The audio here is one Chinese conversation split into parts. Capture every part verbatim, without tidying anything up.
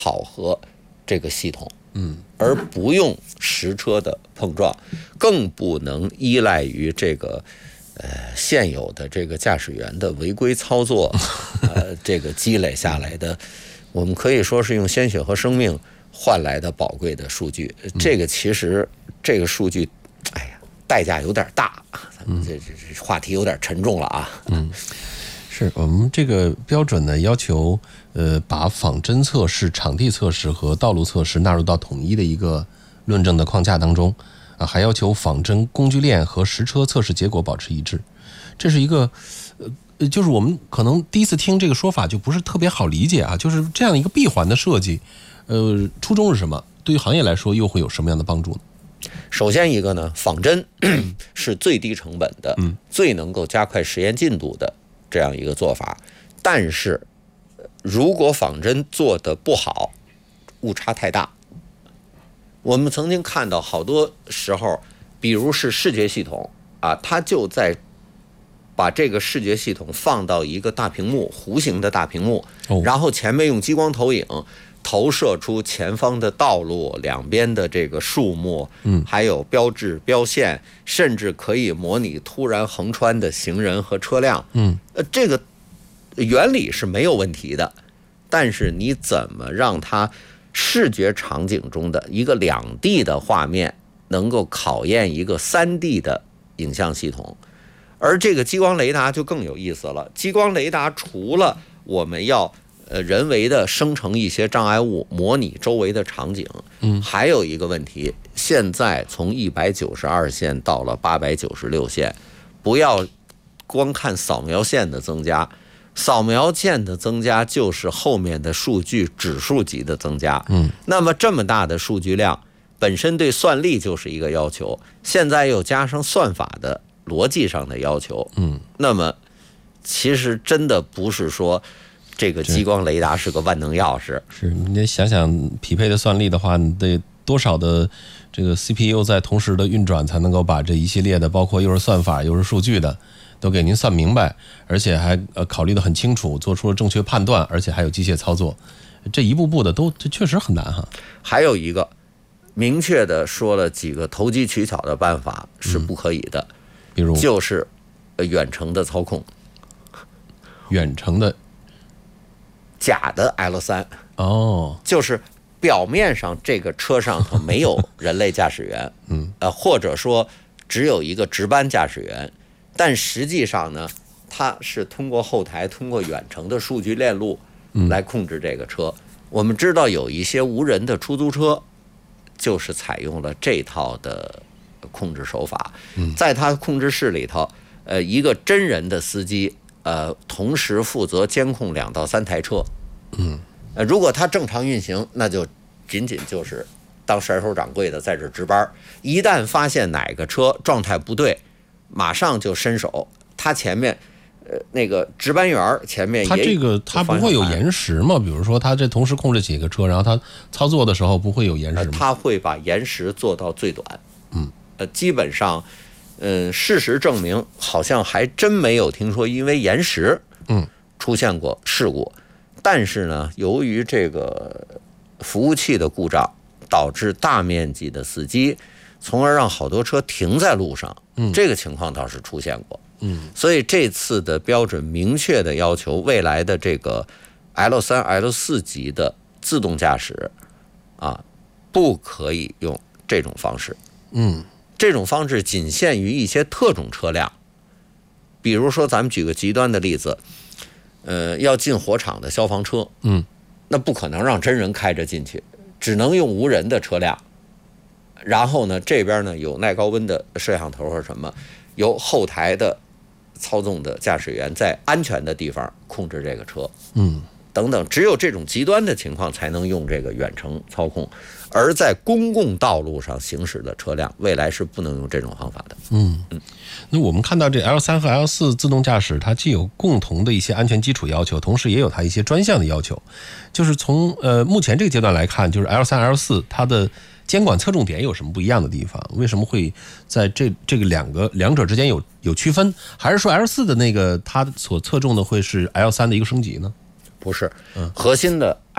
考核这个系统，嗯，而不用实车的碰撞，更不能依赖于这个呃现有的这个驾驶员的违规操作，呃，这个积累下来的，我们可以说是用鲜血和生命换来的宝贵的数据。这个其实这个数据，哎呀，代价有点大，咱们这这这话题有点沉重了啊。嗯。 是我们这个标准呢，要求呃把仿真测试、场地测试和道路测试纳入到统一的一个论证的框架当中啊，还要求仿真工具链和实车测试结果保持一致。这是一个呃，就是我们可能第一次听这个说法就不是特别好理解啊，就是这样一个闭环的设计，呃，初衷是什么？对于行业来说又会有什么样的帮助呢？ 首先一个呢，仿真是最低成本的，嗯，最能够加快实验进度的。这样一个做法，但是如果仿真做得不好，误差太大。我们曾经看到好多时候，比如是视觉系统啊，它就在把这个视觉系统放到一个大屏幕，弧形的大屏幕，然后前面用激光投影投射出前方的道路、两边的这个树木，嗯，还有标志、标线，甚至可以模拟突然横穿的行人和车辆，嗯，呃，这个原理是没有问题的，但是你怎么让它视觉场景中的一个两 D 的画面能够考验一个三 D 的影像系统？而这个激光雷达就更有意思了，激光雷达除了我们要呃，人为的生成一些障碍物，模拟周围的场景。嗯，还有一个问题，现在从一百九十二线到了八百九十六线，不要光看扫描线的增加，扫描线的增加就是后面的数据指数级的增加。嗯，那么这么大的数据量，本身对算力就是一个要求，现在又加上算法的逻辑上的要求。嗯，那么其实真的不是说这个激光雷达是个万能钥匙， 是你得想想匹配的算力的话，你得多少的这个 C P U 在同时的运转，才能够把这一系列的，包括又是算法又是数据的，都给您算明白，而且还呃考虑得很清楚，做出了正确判断，而且还有机械操作，这一步步的都这确实很难哈。 还有一个明确的说了几个投机取巧的办法是不可以的，嗯、 比如就是远程的操控， 远程的。 假的 L 三哦， 就是表面上这个车上头没有人类驾驶员，嗯，呃，或者说只有一个值班驾驶员，但实际上呢，它是通过后台通过远程的数据链路来控制这个车。嗯、我们知道有一些无人的出租车，就是采用了这套的控制手法，嗯、在它控制室里头，呃，一个真人的司机。呃，同时负责监控两到三台车，嗯，呃，如果他正常运行，那就仅仅就是当甩手掌柜的在这值班。一旦发现哪个车状态不对，马上就伸手，他前面，呃，那个值班员前面也他这个他不会有延时吗？比如说他这同时控制几个车，然后他操作的时候不会有延时吗？ 呃、他会把延时做到最短，嗯，呃，基本上。嗯，事实证明，好像还真没有听说因为延时，嗯，出现过事故。嗯、但是呢，由于这个服务器的故障，导致大面积的死机，从而让好多车停在路上。嗯，这个情况倒是出现过。嗯，所以这次的标准明确的要求，未来的这个 L 三、L 四级的自动驾驶，啊，不可以用这种方式。嗯。这种方式仅限于一些特种车辆，比如说咱们举个极端的例子，呃，要进火场的消防车，嗯，那不可能让真人开着进去，只能用无人的车辆。然后呢，这边呢有耐高温的摄像头或什么，由后台的操纵的驾驶员在安全的地方控制这个车，嗯，等等，只有这种极端的情况才能用这个远程操控。而在公共道路上行驶的车辆，未来是不能用这种方法的。嗯嗯，那我们看到这 L 三 和 L 四 自动驾驶，它既有共同的一些安全基础要求，同时也有它一些专项的要求。就是从呃目前这个阶段来看，就是 L 三 L 四 它的监管侧重点有什么不一样的地方？为什么会在这这个两个两者之间有有区分？还是说 L 四 的那个它所侧重的会是 L 三 的一个升级呢？ 不是，核心的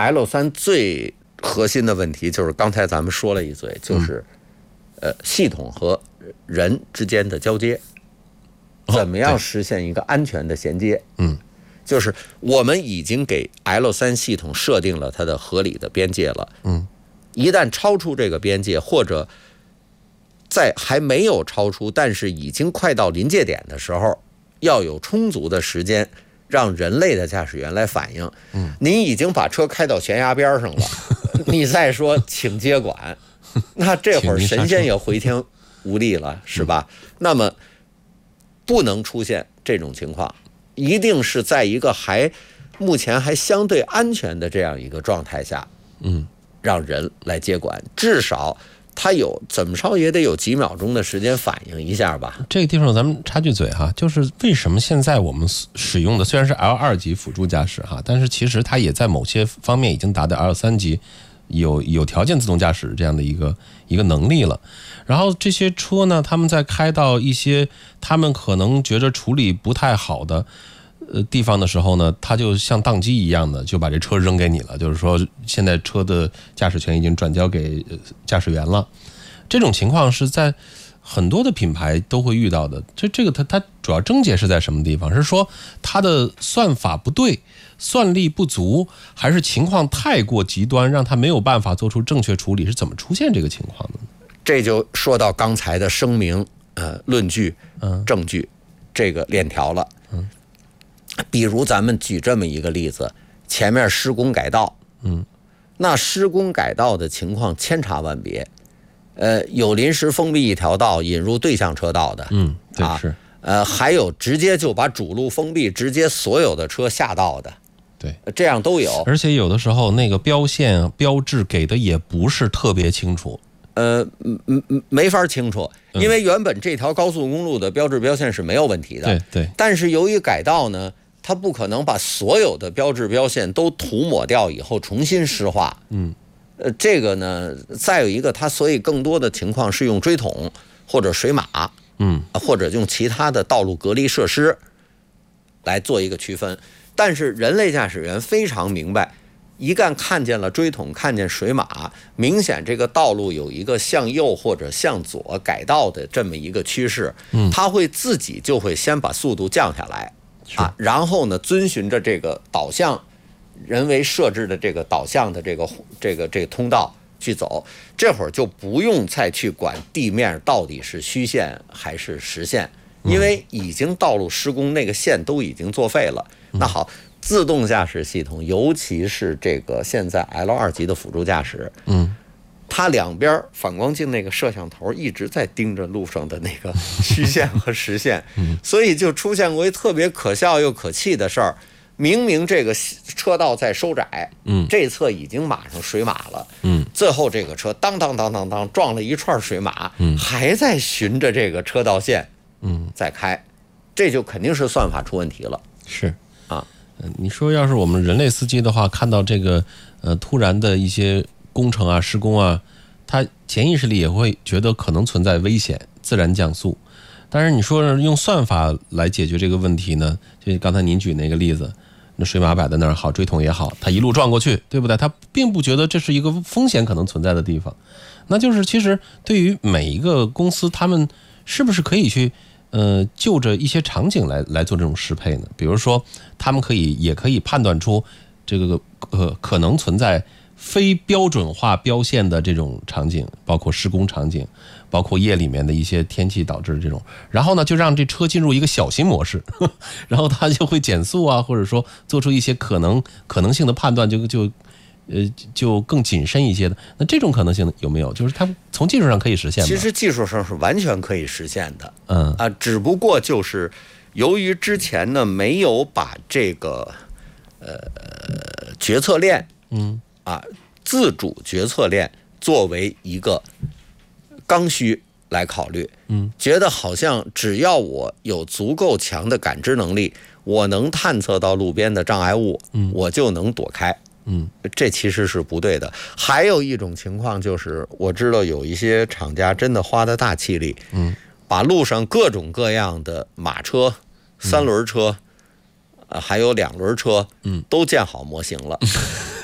L 三最核心的问题就是刚才咱们说了一嘴，就是、嗯、呃系统和人之间的交接，怎么样实现一个安全的衔接？ 嗯， 就是我们已经给 L 三系统设定了它的合理的边界了。 嗯， 一旦超出这个边界，或者在还没有超出，但是已经快到临界点的时候，要有充足的时间让人类的驾驶员来反应。 嗯， 您已经把车开到悬崖边上了，你再说请接管，那这会儿神仙也回天无力了，是吧？那么不能出现这种情况，一定是在一个还目前还相对安全的这样一个状态下， 嗯， 让人来接管，至少他有怎么着也得有几秒钟的时间反应一下吧。 这个地方咱们插句嘴哈，就是为什么现在我们使用的虽然是 L 二 级辅助驾驶哈，但是其实它也在某些方面已经达到 L 三 级，有有条件自动驾驶这样的一个一个能力了。然后这些车呢，他们在开到一些他们可能觉得处理不太好的呃地方的时候呢，他就像宕机一样的就把这车扔给你了，就是说现在车的驾驶权已经转交给驾驶员了。这种情况是在很多的品牌都会遇到的。这这个它它主要症结是在什么地方？是说它的算法不对，算力不足，还是情况太过极端，让它没有办法做出正确处理？是怎么出现这个情况的呢？ 这就说到刚才的声明、呃论据、 嗯证据这个链条了。 嗯， 比如咱们举这么一个例子，前面施工改道， 嗯， 那施工改道的情况千差万别，呃，有临时封闭一条道引入对向车道的， 嗯，对啊， 是， 呃，还有直接就把主路封闭，直接所有的车下道的， 对， 这样都有。 而且有的时候那个标线标志给的也不是特别清楚。 呃，嗯嗯，没法清楚，因为原本这条高速公路的标志标线是没有问题的， 对对。 但是由于改道呢，它不可能把所有的标志标线都涂抹掉以后重新施画。 嗯， 呃，这个呢，再有一个，它所以更多的情况是用锥桶或者水马， 嗯， 或者用其他的道路隔离设施来做一个区分。但是人类驾驶员非常明白，一旦看见了锥桶，看见水马，明显这个道路有一个向右或者向左改道的这么一个趋势， 嗯， 他会自己就会先把速度降下来，啊，然后呢，遵循着这个导向人为设置的这个导向的这个这个这个通道去走，这会儿就不用再去管地面到底是虚线还是实线，因为已经道路施工那个线都已经作废了。那好。自动驾驶系统，尤其是这个现在 L 二 级的辅助驾驶， 嗯， 它两边反光镜那个摄像头一直在盯着路上的那个虚线和实线，所以就出现过一特别可笑又可气的事儿。明明这个车道在收窄， 嗯， 这侧已经码上水马了， 嗯， 最后这个车当当当当当撞了一串水马， 嗯， 还在循着这个车道线， 嗯， 在开，这就肯定是算法出问题了。 是啊。 你说要是我们人类司机的话，看到这个呃突然的一些工程啊、施工啊，他潜意识里也会觉得可能存在危险，自然降速。但是你说用算法来解决这个问题呢？就刚才您举那个例子，那水马摆在那儿好，锥桶也好，他一路撞过去，对不对？他并不觉得这是一个风险可能存在的地方。那就是其实对于每一个公司，他们是不是可以去呃，就着一些场景来来做这种适配呢？比如说，他们可以也可以判断出这个呃可能存在非标准化标线的这种场景，包括施工场景，包括夜里面的一些天气导致的这种，然后呢，就让这车进入一个小型模式，呵然后它就会减速啊，或者说做出一些可能可能性的判断，就就。呃，就更谨慎一些的，那这种可能性有没有？就是它从技术上可以实现吗？ 其实技术上是完全可以实现的， 嗯啊，只不过就是由于之前呢没有把这个呃决策链， 嗯啊自主决策链作为一个刚需来考虑， 嗯， 觉得好像只要我有足够强的感知能力，我能探测到路边的障碍物， 嗯， 我就能躲开。 嗯， 这其实是不对的。还有一种情况就是，我知道有一些厂家真的花的大气力， 嗯， 把路上各种各样的马车、三轮车，呃，还有两轮车， 嗯， 都建好模型了。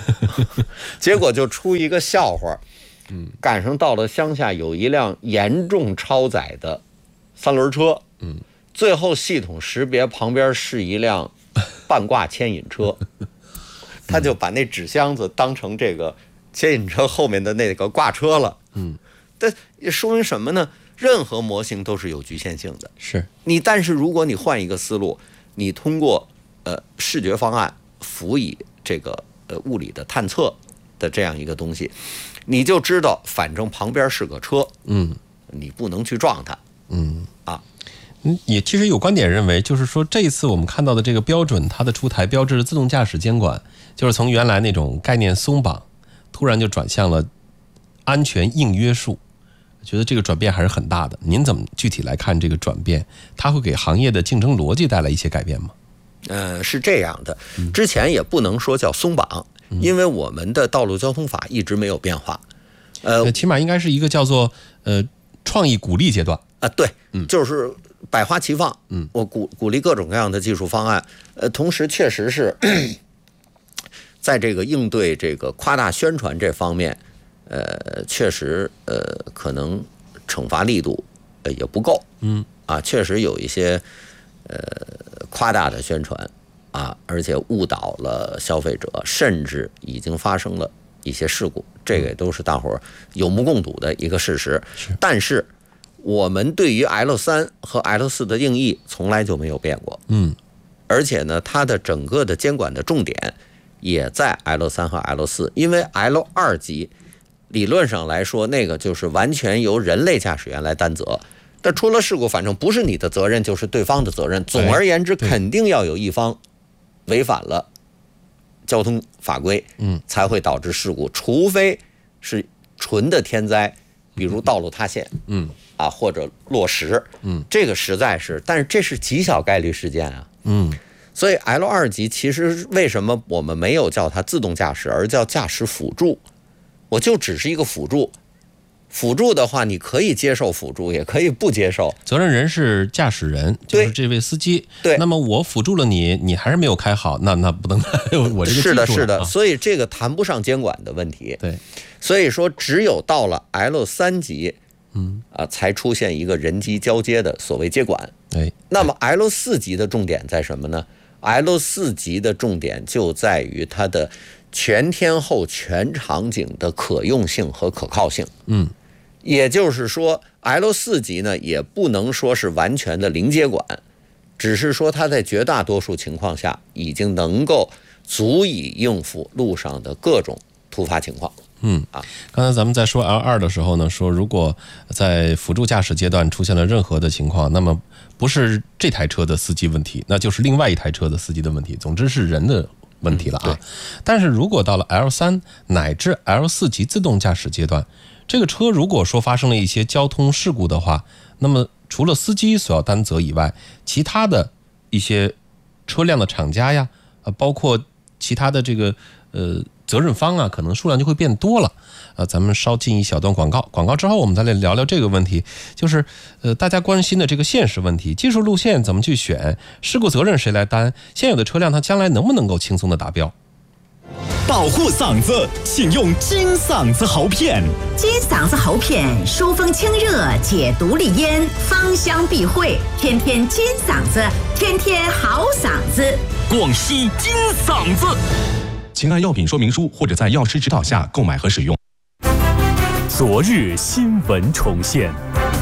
结果就出一个笑话，嗯，赶上到了乡下有一辆严重超载的三轮车，嗯，最后系统识别旁边是一辆半挂牵引车，他就把那纸箱子当成这个牵引车后面的那个挂车了，嗯，但也说明什么呢？任何模型都是有局限性的， 是你，但是如果你换一个思路，你通过呃视觉方案辅以这个呃物理的探测的这样一个东西，你就知道，反正旁边是个车，嗯，你不能去撞它，嗯啊， 嗯，也其实有观点认为，就是说这一次我们看到的这个标准，它的出台标志着自动驾驶监管，就是从原来那种概念松绑，突然就转向了安全硬约束。觉得这个转变还是很大的，您怎么具体来看这个转变？它会给行业的竞争逻辑带来一些改变吗？ 呃，是这样的，之前也不能说叫松绑，嗯、因为我们的道路交通法一直没有变化。 呃，起码应该是一个叫做呃创意鼓励阶段啊，对，嗯，就是百花齐放，嗯，我鼓鼓励各种各样的技术方案，呃，同时确实是在这个应对这个夸大宣传这方面。呃，确实，呃，可能惩罚力度呃也不够，嗯，啊，确实有一些呃夸大的宣传啊，而且误导了消费者，甚至已经发生了一些事故，这个都是大伙儿有目共睹的一个事实。 是， 但是我们对于 L 三 和 L 四 的定义从来就没有变过，嗯，而且呢，它的整个的监管的重点也在 L 三 和 L 四，因为 L 二 级。理论上来说，那个就是完全由人类驾驶员来担责，但出了事故，反正不是你的责任，就是对方的责任。总而言之，肯定要有一方违反了交通法规，嗯，才会导致事故，除非是纯的天灾，比如道路塌陷，嗯，啊或者落石，嗯，这个实在是，但是这是极小概率事件啊，嗯，所以 L 二 级其实为什么我们没有叫它自动驾驶，而叫驾驶辅助？我就只是一个辅助，辅助的话，你可以接受辅助，也可以不接受。 责任人是驾驶人，就是这位司机。 对， 那么我辅助了你，你还是没有开好，那那不能我这个是的，是的。所以这个谈不上监管的问题。 对， 所以说只有到了 L 三 级，嗯啊，才出现一个人机交接的所谓接管。 哎， 那么 L 四 级的重点在什么呢 ？L 四 级的重点就在于它的全天候全场景的可用性和可靠性，嗯，也就是说 L 四 级呢也不能说是完全的零接管，只是说它在绝大多数情况下已经能够足以应付路上的各种突发情况。 嗯啊，刚才咱们在说 L 二 的时候呢，说如果在辅助驾驶阶段出现了任何的情况，那么不是这台车的司机问题，那就是另外一台车的司机的问题，总之是人的问题了啊、嗯！但是如果到了 L 三 乃至 L 四 级自动驾驶阶段，这个车如果说发生了一些交通事故的话，那么除了司机所要担责以外，其他的一些车辆的厂家呀，呃，包括其他的这个呃责任方啊，可能数量就会变多了。呃，咱们稍进一小段广告，广告之后我们再来聊聊这个问题，就是呃大家关心的这个现实问题，技术路线怎么去选，事故责任谁来担，现有的车辆它将来能不能够轻松的达标？ 保护嗓子，请用金嗓子喉片。 金嗓子喉片，疏风清热，解毒利咽，芳香避秽，天天金嗓子，天天好嗓子。 广西金嗓子，请按药品说明书或者在药师指导下购买和使用。 昨日新闻重现。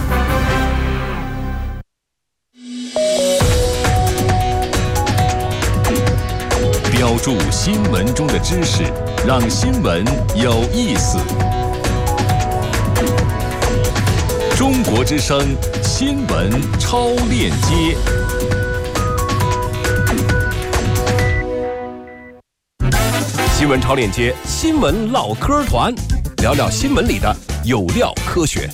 标注新闻中的知识，让新闻有意思。中国之声新闻超链接。新闻超链接，新闻唠嗑团，聊聊新闻里的有料科学。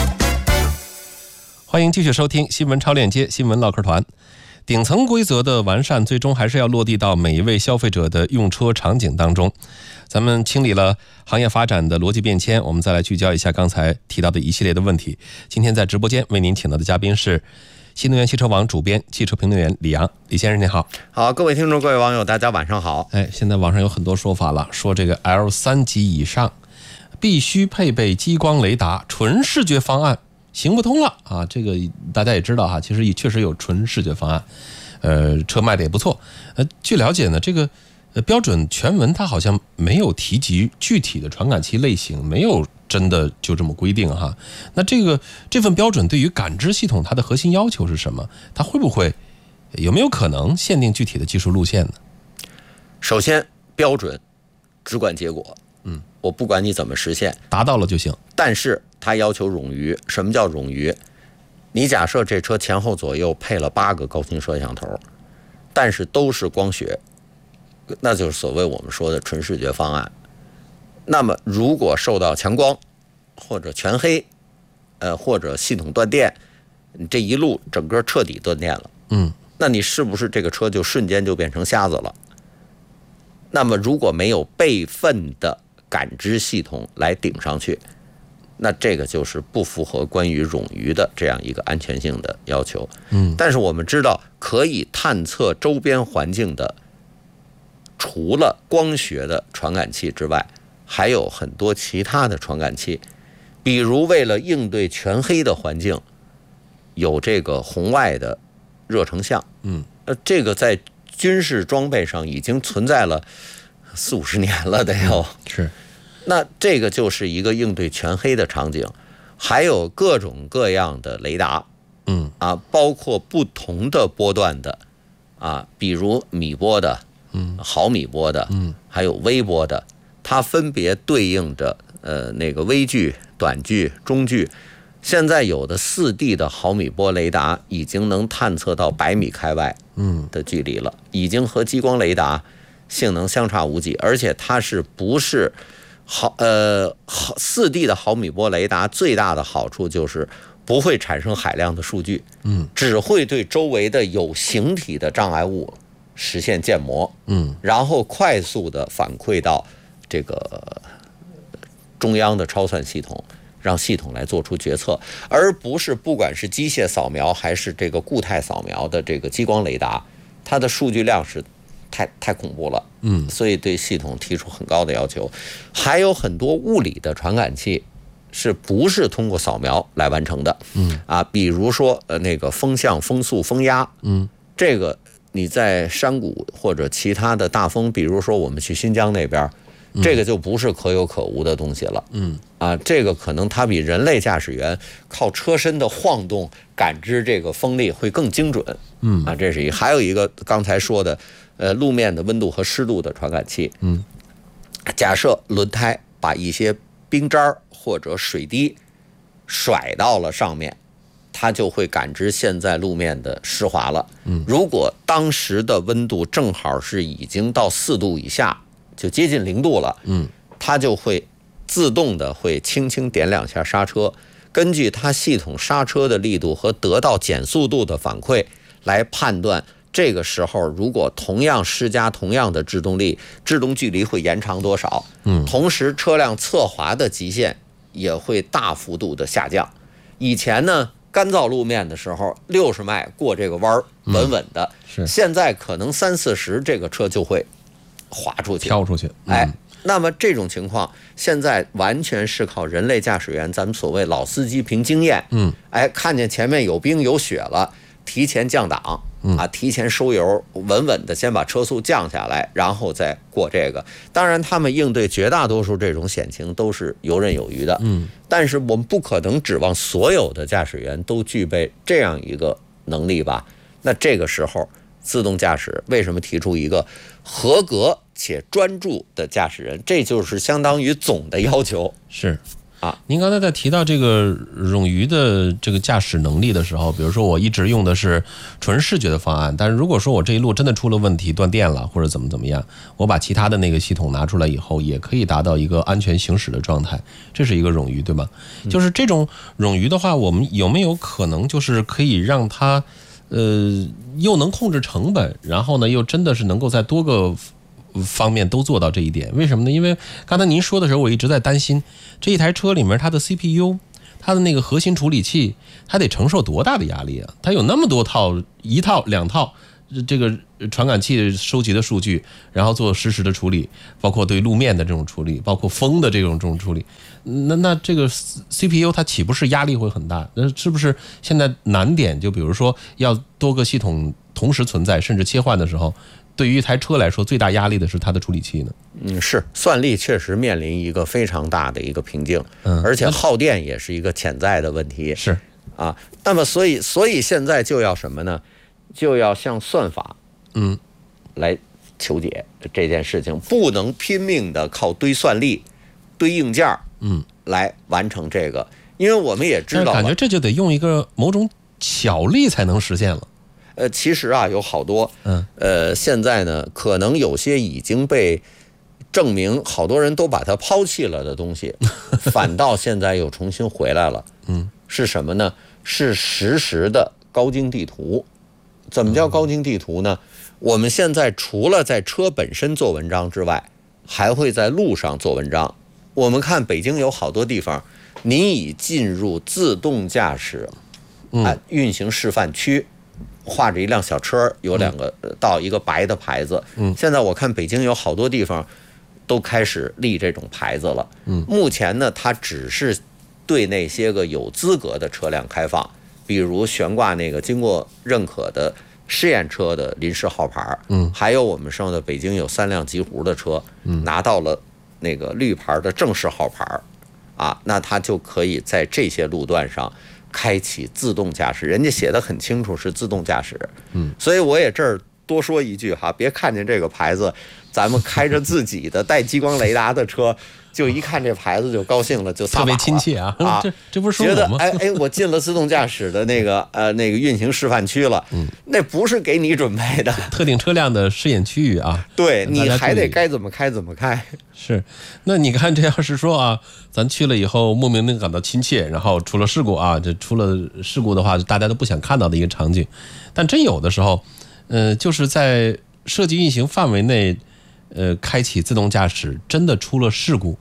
欢迎继续收听新闻超链接，新闻唠嗑团。顶层规则的完善，最终还是要落地到每一位消费者的用车场景当中。咱们清理了行业发展的逻辑变迁，我们再来聚焦一下刚才提到的一系列的问题。今天在直播间为您请到的嘉宾是新能源汽车网主编、汽车评论员李阳。李先生您好。 好，各位听众、各位网友，大家晚上好。 哎，现在网上有很多说法了，说这个 L 三 级以上必须配备激光雷达，纯视觉方案行不通了啊！这个大家也知道哈，其实确实有纯视觉方案，呃，车卖的也不错。呃，据了解呢，这个呃标准全文它好像没有提及具体的传感器类型，没有真的就这么规定哈。那这个这份标准对于感知系统它的核心要求是什么？它会不会有没有可能限定具体的技术路线呢？ 首先，标准只管结果，嗯，我不管你怎么实现， 达到了就行。 但是它要求冗余。什么叫冗余？你假设这车前后左右配了八个高清摄像头，但是都是光学，那就是所谓我们说的纯视觉方案。那么如果受到强光或者全黑，呃，或者系统断电，你这一路整个彻底断电了， 嗯， 那你是不是这个车就瞬间就变成瞎子了？那么如果没有备份的感知系统来顶上去，那这个就是不符合关于冗余的这样一个安全性的要求。 嗯， 但是我们知道，可以探测周边环境的，除了光学的传感器之外，还有很多其他的传感器，比如为了应对全黑的环境，有这个红外的热成像。 嗯， 呃，这个在军事装备上已经存在了四五十年了，得有。 是。 那这个就是一个应对全黑的场景，还有各种各样的雷达， 嗯啊，包括不同的波段的，啊，比如米波的， 嗯， 毫米波的， 嗯， 还有微波的，它分别对应着呃那个微距、短距、中距。现在有的四 D 的毫米波雷达已经能探测到百米开外的距离了，已经和激光雷达性能相差无几，而且它是不是毫呃四 D 的毫米波雷达最大的好处就是不会产生海量的数据， 嗯， 只会对周围的有形体的障碍物实现建模， 嗯， 然后快速的反馈到这个中央的超算系统，让系统来做出决策，而不是不管是机械扫描还是这个固态扫描的这个激光雷达，它的数据量是太太恐怖了， 嗯， 所以对系统提出很高的要求。还有很多物理的传感器是不是通过扫描来完成的？ 嗯啊，比如说呃那个风向、风速、风压， 嗯， 这个你在山谷或者其他的大风，比如说我们去新疆那边，这个就不是可有可无的东西了。 嗯啊，这个可能它比人类驾驶员靠车身的晃动感知这个风力会更精准。 嗯啊，这是一个。还有一个刚才说的，呃，路面的温度和湿度的传感器。 嗯， 假设轮胎把一些冰渣或者水滴甩到了上面，它就会感知现在路面的湿滑了。 嗯， 如果当时的温度正好是已经到四度以下，就接近零度了， 嗯， 它就会自动的会轻轻点两下刹车，根据它系统刹车的力度和得到减速度的反馈来判断这个时候如果同样施加同样的制动力，制动距离会延长多少。 嗯， 同时车辆侧滑的极限也会大幅度的下降。以前呢，干燥路面的时候六十迈过这个弯儿稳稳的， 是现在可能三四十这个车就会滑出去飘出去。嗯、 哎，那么这种情况现在完全是靠人类驾驶员，咱们所谓老司机凭经验， 嗯， 哎，看见前面有冰有雪了，提前降档，啊，提前收油，稳稳的先把车速降下来，然后再过这个。当然，他们应对绝大多数这种险情都是游刃有余的， 嗯， 但是我们不可能指望所有的驾驶员都具备这样一个能力吧？那这个时候，自动驾驶为什么提出一个合格且专注的驾驶人？这就是相当于总的要求。 是啊， 您刚才在提到这个冗余的这个驾驶能力的时候，比如说我一直用的是纯视觉的方案，但是如果说我这一路真的出了问题，断电了或者怎么怎么样，我把其他的那个系统拿出来以后，也可以达到一个安全行驶的状态，这是一个冗余，对吧？嗯、就是这种冗余的话，我们有没有可能就是可以让它呃又能控制成本，然后呢又真的是能够在多个方面都做到这一点？为什么呢？因为刚才您说的时候，我一直在担心这一台车里面它的 C P U， 它的那个核心处理器，它得承受多大的压力啊？它有那么多套，一套两套这个传感器收集的数据，然后做实时的处理，包括对路面的这种处理，包括风的这种这种处理。那那这个 C P U 它岂不是压力会很大？那是不是现在难点就比如说要多个系统同时存在，甚至切换的时候，对于一台车来说，最大压力的是它的处理器呢？ 嗯，是算力确实面临一个非常大的一个瓶颈，嗯，而且耗电也是一个潜在的问题。 是啊，那么所以所以现在就要什么呢？就要向算法，嗯，来求解这件事情，不能拼命的靠堆算力、堆硬件，嗯，来完成这个，因为我们也知道， 感觉这就得用一个某种巧力才能实现了。 呃，其实啊，有好多，嗯，呃，现在呢，可能有些已经被证明，好多人都把它抛弃了的东西，反倒现在又重新回来了。嗯，是什么呢？是实时的高精地图。怎么叫高精地图呢？我们现在除了在车本身做文章之外，还会在路上做文章。我们看北京有好多地方，您已进入自动驾驶啊运行示范区。画着一辆小车，有两个到一个白的牌子。嗯，现在我看北京有好多地方都开始立这种牌子了。嗯，目前呢，它只是对那些个有资格的车辆开放，比如悬挂那个经过认可的试验车的临时号牌。嗯，还有我们说的北京有三辆极狐的车，嗯，拿到了那个绿牌的正式号牌，啊，那它就可以在这些路段上开启自动驾驶，人家写的很清楚是自动驾驶。嗯，所以我也这儿多说一句哈，别看见这个牌子，咱们开着自己的带激光雷达的车，就一看这牌子就高兴了，就撒把了， 特别亲切啊！啊，这这不是说觉得我吗？ 哎哎，我进了自动驾驶的那个呃那个运行示范区了，嗯，那不是给你准备的， 特定车辆的试验区域啊。 对，你还得该怎么开怎么开。 是，那你看这要是说啊，咱去了以后莫名的感到亲切，然后出了事故啊，这出了事故的话，大家都不想看到的一个场景。但真有的时候，呃，就是在设计运行范围内，呃，开启自动驾驶，真的出了事故，